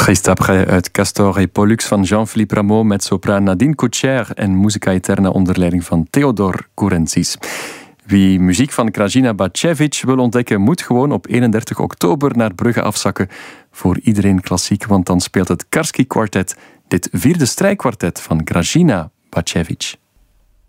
Triste après uit Castor et Pollux van Jean-Philippe Rameau met sopraan Nadine Coucher en Musica Eterna onder leiding van Theodor Kourentsis. Wie muziek van Grażyna Bacevich wil ontdekken, moet gewoon op 31 oktober naar Brugge afzakken. Voor iedereen klassiek, want dan speelt het Karski Quartet dit vierde strijkkwartet van Grażyna Bacevich.